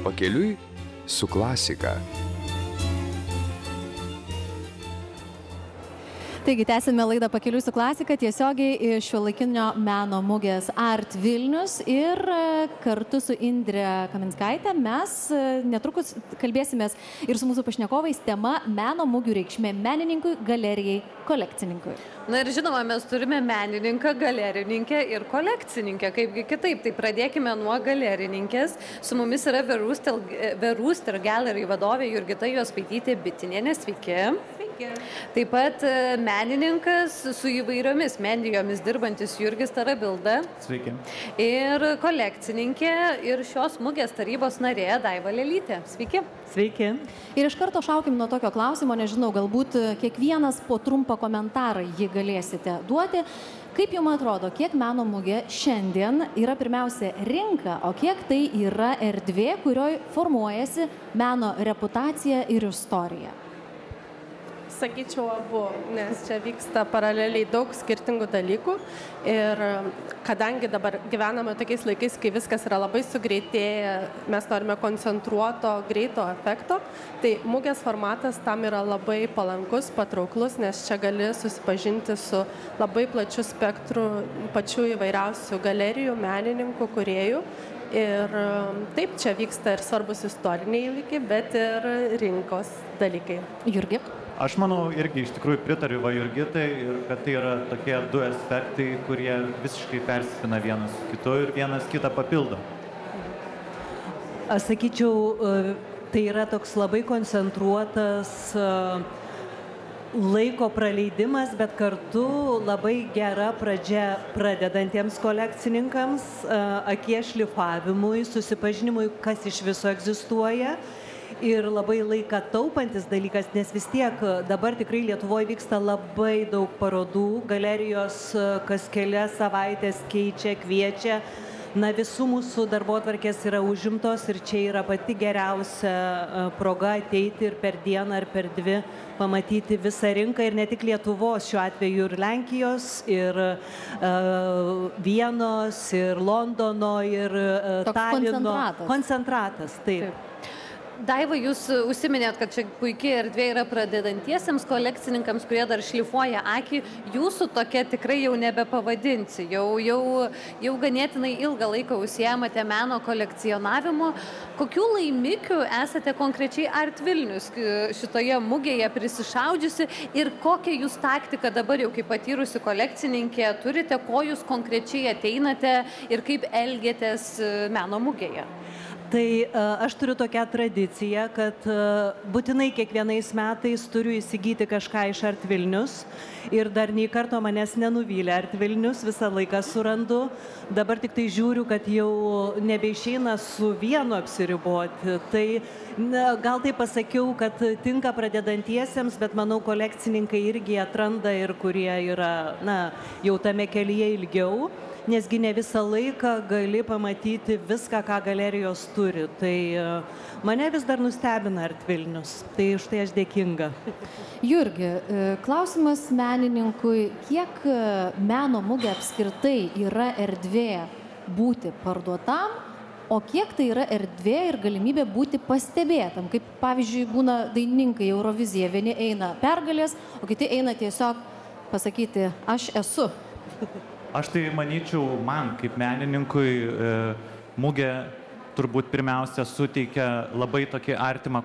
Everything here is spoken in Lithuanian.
Pakeliui su klasika. Taigi, tęsime laidą Pakeliui su klasika tiesiogiai iš šiuolaikinio meno mugės Art Vilnius ir kartu su Indre Kaminskaite mes netrukus kalbėsimės ir su mūsų pašnekovais tema meno mugių reikšmė menininkui, galerijai, kolekcininkui. Na ir žinoma, mes turime menininką, galerininkę ir kolekcininkę, kaipgi kitaip. Tai pradėkime nuo galerininkės. Su mumis yra Verūster Gallery vadovė Jurgita Juospaitytė Bitinienė. Sveiki. Taip pat menininkas su įvairiomis medijomis dirbantis Jurgis Tarabilda. Sveiki. Ir kolekcininkė ir šios mugės tarybos narė Daiva Lelytė. Sveiki. Sveiki. Ir iš karto šaukim nuo tokio klausimo, nežinau, galbūt kiekvienas po trumpą komentarą jį galėsite duoti. Kaip jums atrodo, kiek meno mugė šiandien yra pirmiausia rinka, o kiek tai yra erdvė, kurioje formuojasi meno reputacija ir istorija? Sakyčiau abu, nes čia vyksta paraleliai daug skirtingų dalykų ir kadangi dabar gyvename tokiais laikais, kai viskas yra labai sugreitėję, mes norime koncentruoto, greito efekto, tai mugės formatas tam yra labai palankus, patrauklus, nes čia gali susipažinti su labai plačiu spektru pačių įvairiausių galerijų, menininkų, kūrėjų. Ir taip, čia vyksta ir svarbus istoriniai įvykiai, bet ir rinkos dalykai. Jurgi? Aš manau, irgi iš tikrųjų pritariu Jurgitai, kad tai yra tokie du aspektai, kurie visiškai persipina vienas su kitu ir vienas kitą papildo. Aš sakyčiau, tai yra toks labai koncentruotas laiko praleidimas, bet kartu labai gera pradžia pradedantiems kolekcininkams, akies šlifavimui, susipažinimui, kas iš viso egzistuoja. Ir labai laiką taupantis dalykas, nes vis tiek dabar tikrai Lietuvoje vyksta labai daug parodų, galerijos kas kelias savaitės keičia, kviečia. Na, visų mūsų darbotvarkės yra užimtos ir čia yra pati geriausia proga ateiti ir per dieną ar per dvi pamatyti visą rinką ir ne tik Lietuvos, šiuo atveju ir Lenkijos, ir Vienos, ir Londono, ir Talino. Koncentratas, taip. Daiva, jūs užsiminėt, kad čia puikiai erdvė yra pradedantiesiems kolekcininkams, kurie dar šlifuoja akį. Jūsų tokia tikrai jau nebepavadinsi. Jau ganėtinai ilgą laiką užsiemate meno kolekcionavimu. Kokių laimikių esate konkrečiai Art Vilnius šitoje mugėje prisišaudžiusi ir kokią jūs taktiką dabar jau kaip patyrusi kolekcininkė turite, ko jūs konkrečiai ateinate ir kaip elgiatės meno mugėje? Tai aš turiu tokią tradiciją, kad būtinai kiekvienais metais turiu įsigyti kažką iš Art Vilnius ir dar nei karto manęs nenuvylė Art Vilnius, visą laiką surandu. Dabar tik tai žiūriu, kad jau nebeišeina su vienu apsiriboti. Tai gal tai pasakiau, kad tinka pradedantiesiems, bet manau kolekcininkai irgi atranda ir kurie yra jau tame kelyje ilgiau. Nesgi ne visą laiką gali pamatyti viską, ką galerijos turi. Tai mane vis dar nustebina Art Vilnius. Tai už tai aš dėkinga. Jurgi, klausimas menininkui, kiek meno mugė apskritai yra erdvė būti parduotam, o kiek tai yra erdvė ir galimybė būti pastebėtam? Kaip pavyzdžiui būna dainininkai Euroviziją, vieni eina pergalės, o kiti eina tiesiog pasakyti, aš esu. Aš tai manyčiau, man kaip menininkui mugė turbūt pirmiausia suteikia labai tokį artimą